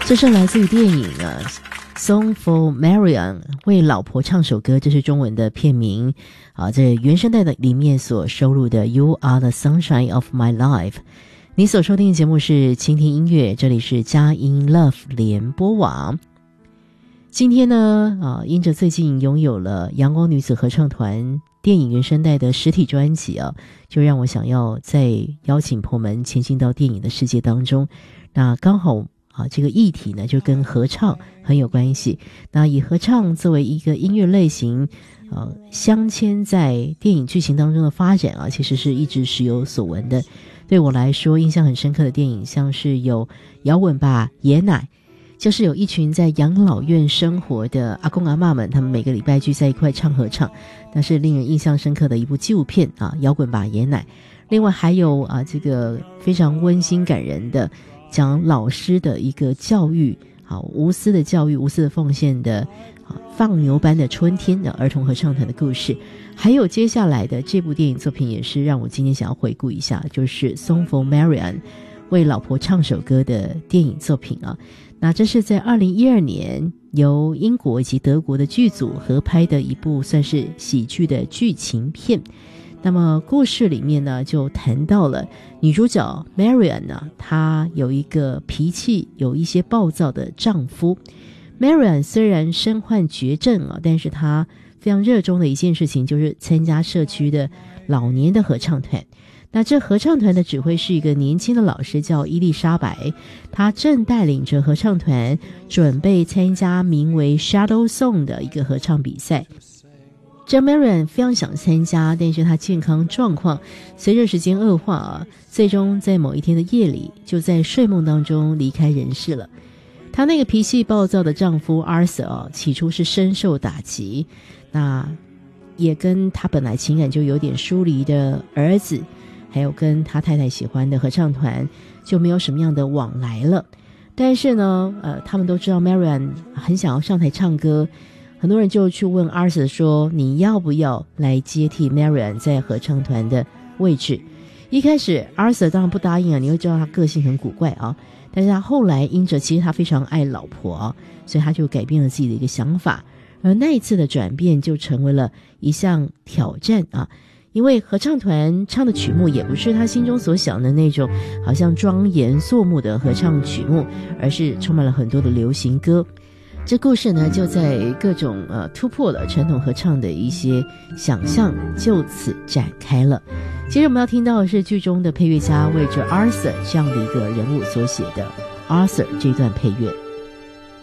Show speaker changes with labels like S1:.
S1: 这是来自于电影Song for Marian 为老婆唱首歌，这是中文的片名这原声带的里面所收录的 You are the sunshine of my life。 你所收听的节目是倾听音乐，这里是佳音 Love 联播网。今天呢因着最近拥有了阳光女子合唱团电影原声带的实体专辑就让我想要再邀请朋友们前进到电影的世界当中。那刚好这个议题呢就跟合唱很有关系。那以合唱作为一个音乐类型镶嵌在电影剧情当中的发展其实是一直时有所闻的。对我来说印象很深刻的电影像是有摇滚吧爷奶，就是有一群在养老院生活的阿公阿嬷们，他们每个礼拜聚在一块唱合唱，那是令人印象深刻的一部纪录片摇滚吧爷奶。另外还有这个非常温馨感人的讲老师的一个教育无私的教育无私的奉献的放牛班的春天的儿童合唱团的故事。还有接下来的这部电影作品也是让我今天想要回顾一下，就是 Song for Marian 为老婆唱首歌的电影作品那这是在2012年由英国以及德国的剧组合拍的一部算是喜剧的剧情片。那么故事里面呢就谈到了女主角 Marian 她有一个脾气有一些暴躁的丈夫。 Marian 虽然身患绝症但是她非常热衷的一件事情就是参加社区的老年的合唱团。那这合唱团的指挥是一个年轻的老师叫伊丽莎白，她正带领着合唱团准备参加名为 Shadow Song 的一个合唱比赛。这 Marian 非常想参加，但是她健康状况随着时间恶化最终在某一天的夜里就在睡梦当中离开人世了。她那个脾气暴躁的丈夫 Arthur 起初是深受打击，那也跟他本来情感就有点疏离的儿子还有跟他太太喜欢的合唱团就没有什么样的往来了。但是呢他们都知道 Marian 很想要上台唱歌，很多人就去问 Arthur 说你要不要来接替 Marian 在合唱团的位置。一开始 Arthur 当然不答应你会知道他个性很古怪但是他后来因着其实他非常爱老婆所以他就改变了自己的一个想法。而那一次的转变就成为了一项挑战因为合唱团唱的曲目也不是他心中所想的那种好像庄严肃穆的合唱曲目，而是充满了很多的流行歌。这故事呢就在各种突破了传统合唱的一些想象，就此展开了。接着我们要听到的是剧中的配乐家为着 Arthur 这样的一个人物所写的 Arthur 这段配乐。